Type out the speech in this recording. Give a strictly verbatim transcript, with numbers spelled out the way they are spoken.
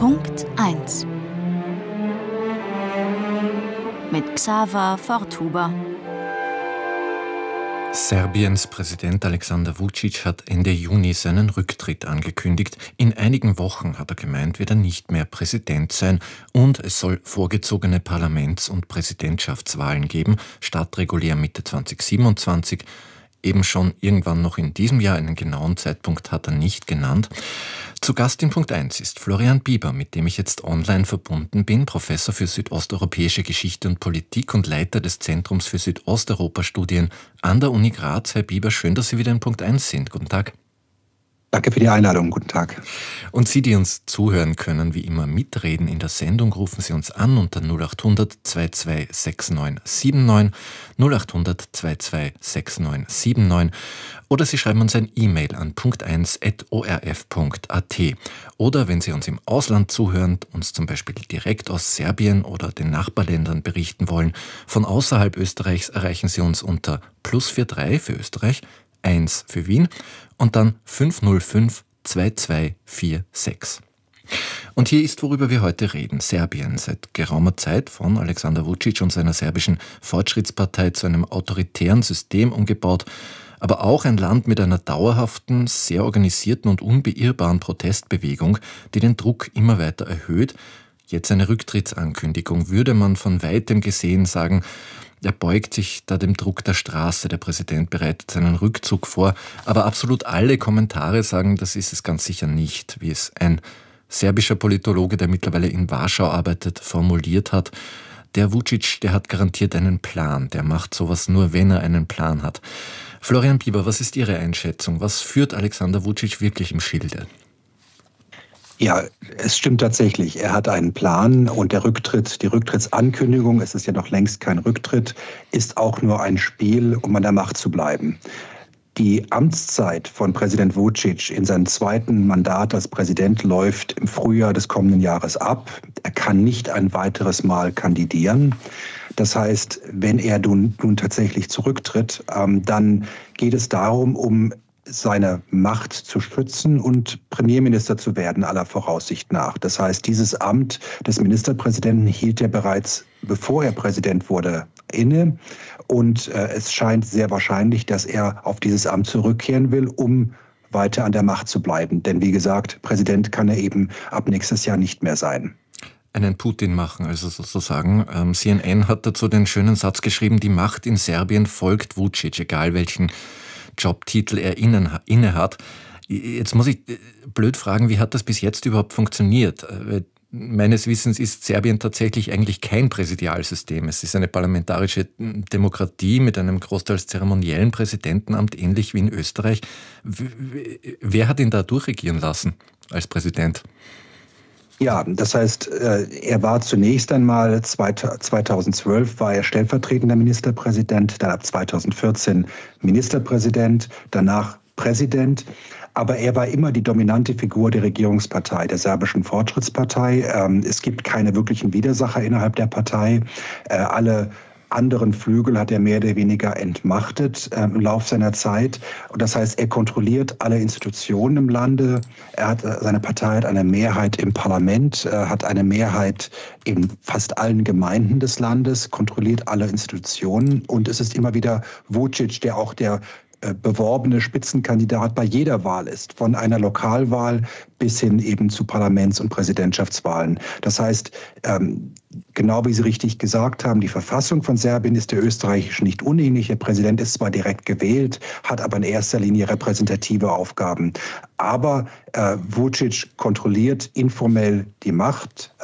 Punkt eins mit Xaver Forthuber. Serbiens Präsident Alexander Vučić hat Ende Juni seinen Rücktritt angekündigt. In einigen Wochen, hat er gemeint, wird er nicht mehr Präsident sein und es soll vorgezogene Parlaments- und Präsidentschaftswahlen geben, statt regulär Mitte zweitausendsiebenundzwanzig. Eben schon irgendwann noch in diesem Jahr, einen genauen Zeitpunkt hat er nicht genannt. Zu Gast in Punkt eins ist Florian Bieber, mit dem ich jetzt online verbunden bin, Professor für südosteuropäische Geschichte und Politik und Leiter des Zentrums für Südosteuropa-Studien an der Uni Graz. Herr Bieber, schön, dass Sie wieder in Punkt eins sind. Guten Tag. Danke für die Einladung. Guten Tag. Und Sie, die uns zuhören, können wie immer mitreden in der Sendung. Rufen Sie uns an unter null acht hundert zweiundzwanzig neunundsechzig neunundsiebzig, null acht hundert zweiundzwanzig neunundsechzig neunundsiebzig oder Sie schreiben uns ein E-Mail an punkt eins at o r f punkt a t. Oder wenn Sie uns im Ausland zuhören, uns zum Beispiel direkt aus Serbien oder den Nachbarländern berichten wollen, von außerhalb Österreichs erreichen Sie uns unter plus drei für Österreich, eins für Wien und dann fünf null fünf zwei zwei vier sechs. Und hier ist, worüber wir heute reden. Serbien, seit geraumer Zeit von Alexander Vučić und seiner serbischen Fortschrittspartei zu einem autoritären System umgebaut, aber auch ein Land mit einer dauerhaften, sehr organisierten und unbeirrbaren Protestbewegung, die den Druck immer weiter erhöht. Jetzt eine Rücktrittsankündigung, würde man von weitem gesehen sagen, er beugt sich da dem Druck der Straße. Der Präsident bereitet seinen Rückzug vor. Aber absolut alle Kommentare sagen, das ist es ganz sicher nicht, wie es ein serbischer Politologe, der mittlerweile in Warschau arbeitet, formuliert hat. Der Vučić, der hat garantiert einen Plan. Der macht sowas nur, wenn er einen Plan hat. Florian Bieber, was ist Ihre Einschätzung? Was führt Alexander Vučić wirklich im Schilde? Ja, es stimmt tatsächlich. Er hat einen Plan und der Rücktritt, die Rücktrittsankündigung, es ist ja noch längst kein Rücktritt, ist auch nur ein Spiel, um an der Macht zu bleiben. Die Amtszeit von Präsident Vučić in seinem zweiten Mandat als Präsident läuft im Frühjahr des kommenden Jahres ab. Er kann nicht ein weiteres Mal kandidieren. Das heißt, wenn er nun, nun tatsächlich zurücktritt, ähm, dann geht es darum, um seine Macht zu schützen und Premierminister zu werden, aller Voraussicht nach. Das heißt, dieses Amt des Ministerpräsidenten hielt er bereits, bevor er Präsident wurde, inne. Und äh, es scheint sehr wahrscheinlich, dass er auf dieses Amt zurückkehren will, um weiter an der Macht zu bleiben. Denn wie gesagt, Präsident kann er eben ab nächstes Jahr nicht mehr sein. Einen Putin machen, also sozusagen. Ähm, C N N hat dazu den schönen Satz geschrieben, die Macht in Serbien folgt Vučić, egal welchen Jobtitel er inne hat. Jetzt muss ich blöd fragen, wie hat das bis jetzt überhaupt funktioniert? Meines Wissens ist Serbien tatsächlich eigentlich kein Präsidialsystem. Es ist eine parlamentarische Demokratie mit einem großteils zeremoniellen Präsidentenamt, ähnlich wie in Österreich. Wer hat ihn da durchregieren lassen als Präsident? Ja, das heißt, er war zunächst einmal, zweitausendzwölf war er stellvertretender Ministerpräsident, dann ab zweitausendvierzehn Ministerpräsident, danach Präsident. Aber er war immer die dominante Figur der Regierungspartei, der serbischen Fortschrittspartei. Es gibt keine wirklichen Widersacher innerhalb der Partei. Alle anderen Flügel hat er mehr oder weniger entmachtet äh, im Laufe seiner Zeit. Und das heißt, er kontrolliert alle Institutionen im Lande. Er hat, äh, seine Partei hat eine Mehrheit im Parlament, äh, hat eine Mehrheit in fast allen Gemeinden des Landes, kontrolliert alle Institutionen. Und es ist immer wieder Vučić, der auch der beworbene Spitzenkandidat bei jeder Wahl ist, von einer Lokalwahl bis hin eben zu Parlaments- und Präsidentschaftswahlen. Das heißt, genau wie Sie richtig gesagt haben, die Verfassung von Serbien ist der österreichischen nicht unähnlich. Der Präsident ist zwar direkt gewählt, hat aber in erster Linie repräsentative Aufgaben. Aber äh, Vučić kontrolliert informell die Macht.